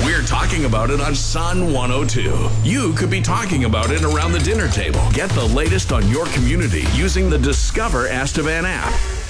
We're talking about it on Sun 102. You could be talking about it around the dinner table. Get the latest on your community using the Discover Estevan app.